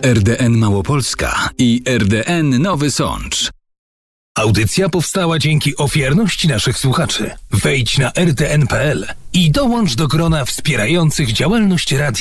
RDN Małopolska i RDN Nowy Sącz. Audycja powstała dzięki ofiarności naszych słuchaczy. Wejdź na rdn.pl i dołącz do grona wspierających działalność radia.